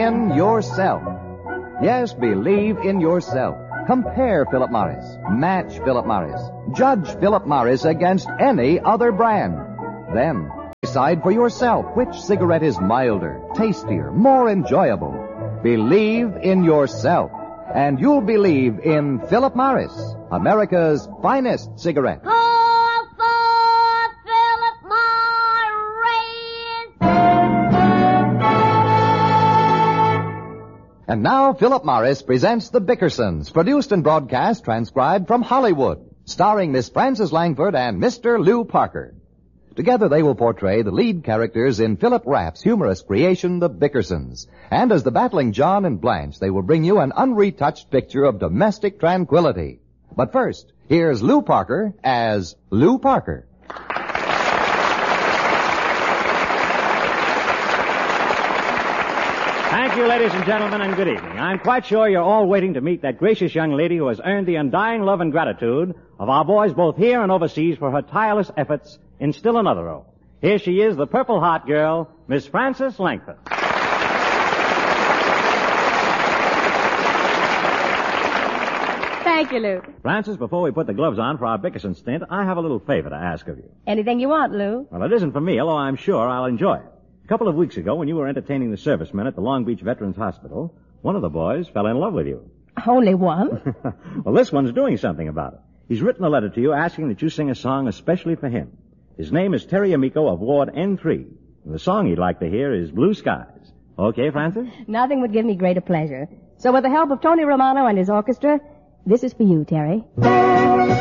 in yourself. Yes, believe in yourself. Compare Philip Morris. Match Philip Morris. Judge Philip Morris against any other brand. Then, decide for yourself which cigarette is milder, tastier, more enjoyable. Believe in yourself, and you'll believe in Philip Morris, America's finest cigarette. Call for Philip Morris! And now, Philip Morris presents The Bickersons, produced and broadcast, transcribed from Hollywood, starring Miss Frances Langford and Mr. Lew Parker. Together they will portray the lead characters in Philip Rapp's humorous creation, The Bickersons. And as the battling John and Blanche, they will bring you an unretouched picture of domestic tranquility. But first, here's Lew Parker as Lew Parker. Thank you, ladies and gentlemen, and good evening. I'm quite sure you're all waiting to meet that gracious young lady who has earned the undying love and gratitude of our boys both here and overseas for her tireless efforts in still another role. Here she is, the Purple Heart Girl, Miss Frances Langford. Thank you, Lou. Frances, before we put the gloves on for our Bickerson stint, I have a little favor to ask of you. Anything you want, Lou. Well, it isn't for me, although I'm sure I'll enjoy it. A couple of weeks ago, when you were entertaining the servicemen at the Long Beach Veterans Hospital, one of the boys fell in love with you. Only one? Well, this one's doing something about it. He's written a letter to you asking that you sing a song especially for him. His name is Terry Amico of Ward N3. And the song he'd like to hear is Blue Skies. Okay, Frances? Nothing would give me greater pleasure. So with the help of Tony Romano and his orchestra, this is for you, Terry.